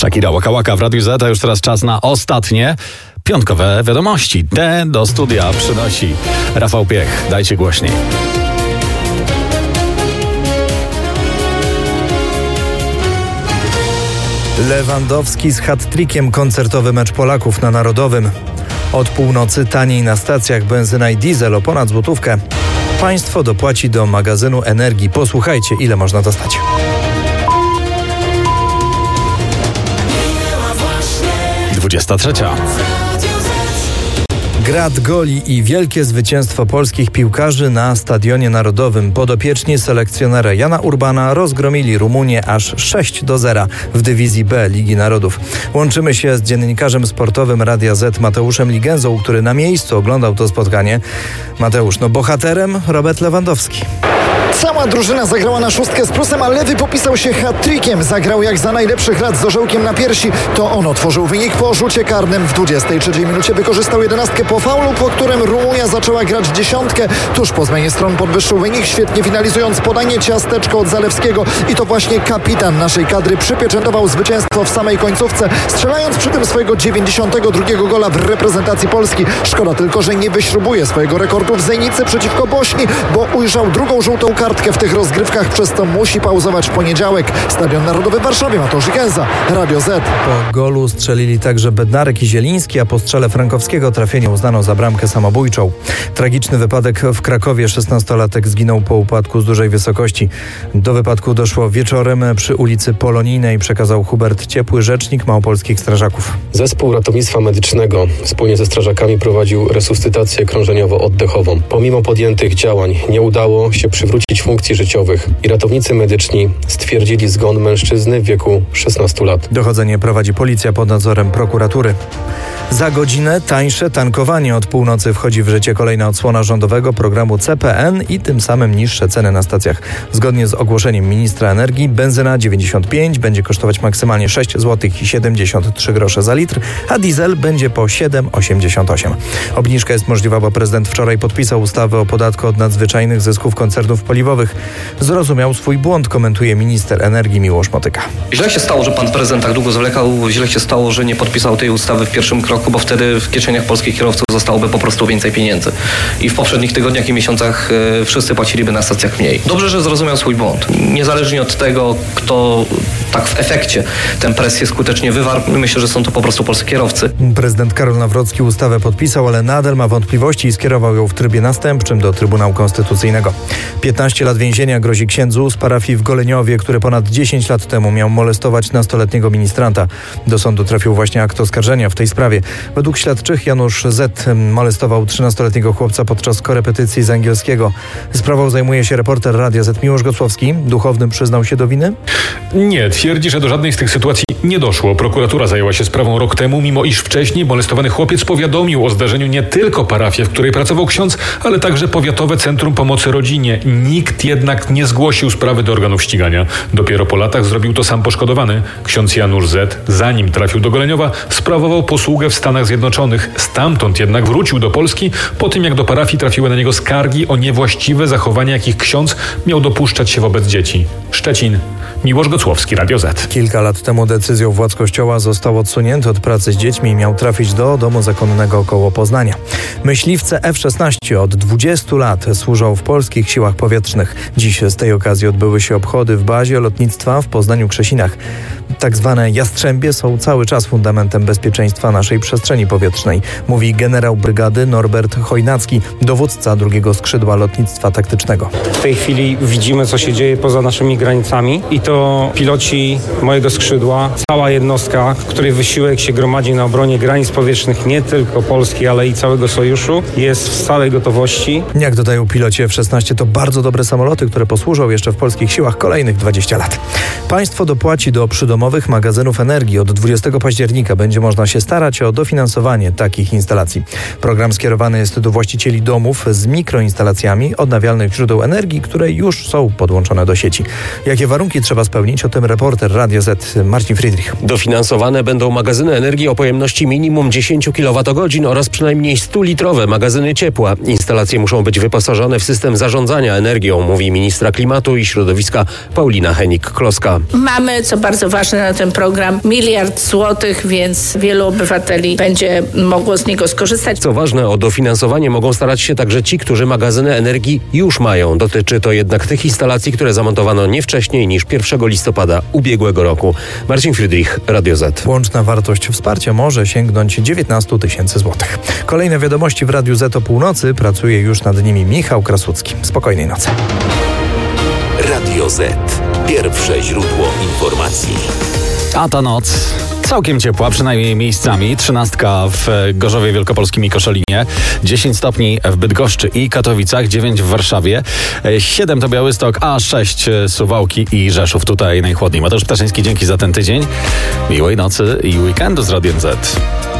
Shakira Waka Waka w Radiu Z, a już teraz czas na ostatnie piątkowe wiadomości. Te do studia przynosi Rafał Piech. Dajcie głośniej. Lewandowski z hat-trickiem, koncertowy mecz Polaków na Narodowym. Od północy taniej na stacjach benzyna i diesel o ponad złotówkę. Państwo dopłaci do magazynu energii. Posłuchajcie, ile można dostać. Trzecia. Grad goli i wielkie zwycięstwo polskich piłkarzy na Stadionie Narodowym. Podopieczni selekcjonera Jana Urbana rozgromili Rumunię aż 6-0 w dywizji B Ligi Narodów. Łączymy się z dziennikarzem sportowym Radia Z Mateuszem Ligenzą, który na miejscu oglądał to spotkanie. Mateusz, bohaterem Robert Lewandowski. Cała drużyna zagrała na szóstkę z plusem, a lewy popisał się hat-trickiem. Zagrał jak za najlepszych lat z orzełkiem na piersi. To on otworzył wynik po rzucie karnym w 23 minucie. Wykorzystał 11 po faulu, po którym Rumunia zaczęła grać 10. Tuż po zmianie stron podwyższył wynik, świetnie finalizując podanie ciasteczko od Zalewskiego. I to właśnie kapitan naszej kadry przypieczętował zwycięstwo w samej końcówce, strzelając przy tym swojego 92 gola w reprezentacji Polski. Szkoda tylko, że nie wyśrubuje swojego rekordu w Zenicy przeciwko Bośni, bo ujrzał drugą żółtą kartkę w tych rozgrywkach, przez to musi pauzować w poniedziałek. Stadion Narodowy w Warszawie, Mateusz Ligenza, Radio Z. Po golu strzelili także Bednarek i Zieliński, a po strzale Frankowskiego trafienie uznano za bramkę samobójczą. Tragiczny wypadek w Krakowie. 16-latek zginął po upadku z dużej wysokości. Do wypadku doszło wieczorem przy ulicy Polonijnej, przekazał Hubert Ciepły, rzecznik małopolskich strażaków. Zespół ratownictwa medycznego wspólnie ze strażakami prowadził resuscytację krążeniowo-oddechową. Pomimo podjętych działań nie udało się przywrócić funkcji życiowych i ratownicy medyczni stwierdzili zgon mężczyzny w wieku 16 lat. Dochodzenie prowadzi policja pod nadzorem prokuratury. Za godzinę tańsze tankowanie. Od północy wchodzi w życie kolejna odsłona rządowego programu CPN i tym samym niższe ceny na stacjach. Zgodnie z ogłoszeniem ministra energii benzyna 95 będzie kosztować maksymalnie 6 zł i 73 grosze za litr, a diesel będzie po 7,88. Obniżka jest możliwa, bo prezydent wczoraj podpisał ustawę o podatku od nadzwyczajnych zysków koncernów paliwowych. Zrozumiał swój błąd, komentuje minister energii Miłosz Motyka. Źle się stało, że pan prezydent tak długo zwlekał. Źle się stało, że nie podpisał tej ustawy w pierwszym kroku, bo wtedy w kieszeniach polskich kierowców zostałoby po prostu więcej pieniędzy. I w poprzednich tygodniach i miesiącach wszyscy płaciliby na stacjach mniej. Dobrze, że zrozumiał swój błąd. Niezależnie od tego, kto tak w efekcie tę presję skutecznie wywarł, myślę, że są to po prostu polscy kierowcy. Prezydent Karol Nawrocki ustawę podpisał, ale nadal ma wątpliwości i skierował ją w trybie następczym do Trybunału Konstytucyjnego. 15 lat więzienia grozi księdzu z parafii w Goleniowie, który ponad 10 lat temu miał molestować nastoletniego ministranta. Do sądu trafił właśnie akt oskarżenia w tej sprawie. Według śledczych Janusz Z. molestował 13-letniego chłopca podczas korepetycji z angielskiego. Sprawą zajmuje się reporter Radia Z Miłosz Gocłowski. Duchowny przyznał się do winy? Nie, twierdzi, że do żadnej z tych sytuacji nie doszło. Prokuratura zajęła się sprawą rok temu, mimo iż wcześniej molestowany chłopiec powiadomił o zdarzeniu nie tylko parafię, w której pracował ksiądz, ale także Powiatowe Centrum Pomocy Rodzinie. Nikt jednak nie zgłosił sprawy do organów ścigania. Dopiero po latach zrobił to sam poszkodowany. Ksiądz Janusz Z., zanim trafił do Goleniowa, sprawował posługę w Stanach Zjednoczonych. Stamtąd jednak wrócił do Polski po tym, jak do parafii trafiły na niego skargi o niewłaściwe zachowania, jakich ksiądz miał dopuszczać się wobec dzieci. Szczecin. Miłosz Gocłowski, Radio Z. Kilka lat temu decyzją władz Kościoła został odsunięty od pracy z dziećmi i miał trafić do domu zakonnego koło Poznania. Myśliwce F-16 od 20 lat służą w polskich siłach powietrznych. Dziś z tej okazji odbyły się obchody w bazie lotnictwa w Poznaniu-Krzesinach. Tak zwane jastrzębie są cały czas fundamentem bezpieczeństwa naszej przestrzeni powietrznej, mówi generał brygady Norbert Chojnacki, dowódca drugiego skrzydła lotnictwa taktycznego. W tej chwili widzimy, co się dzieje poza naszymi granicami i to piloci mojego skrzydła, cała jednostka, której wysiłek się gromadzi na obronie granic powietrznych nie tylko Polski, ale i całego sojuszu, jest w stałej gotowości. Jak dodają piloci F-16, to bardzo dobre samoloty, które posłużą jeszcze w polskich siłach kolejnych 20 lat. Państwo dopłaci do przydomowych magazynów energii. Od 20 października będzie można się starać o dofinansowanie takich instalacji. Program skierowany jest do właścicieli domów z mikroinstalacjami odnawialnych źródeł energii, które już są podłączone do sieci. Jakie warunki trzeba spełnić? O tym reporter Radia Z Marcin Fryk. Friedrich. Dofinansowane będą magazyny energii o pojemności minimum 10 kWh oraz przynajmniej 100-litrowe magazyny ciepła. Instalacje muszą być wyposażone w system zarządzania energią, mówi ministra klimatu i środowiska Paulina Henik-Kloska. Mamy, co bardzo ważne, na ten program 1 miliard złotych, więc wielu obywateli będzie mogło z niego skorzystać. Co ważne, o dofinansowanie mogą starać się także ci, którzy magazyny energii już mają. Dotyczy to jednak tych instalacji, które zamontowano nie wcześniej niż 1 listopada ubiegłego roku. Marcin Friedrich, Radio Z. Łączna wartość wsparcia może sięgnąć 19 tysięcy złotych. Kolejne wiadomości w Radiu Z o północy. Pracuje już nad nimi Michał Krasucki. Spokojnej nocy. Radio Z. Pierwsze źródło informacji. A ta noc całkiem ciepła, przynajmniej miejscami. 13 w Gorzowie Wielkopolskim i Koszalinie, 10 stopni w Bydgoszczy i Katowicach, 9 w Warszawie, 7 to Białystok, a 6 Suwałki i Rzeszów. Tutaj najchłodniej. Mateusz Ptaszyński, dzięki za ten tydzień. Miłej nocy i weekendu z Radiem Z.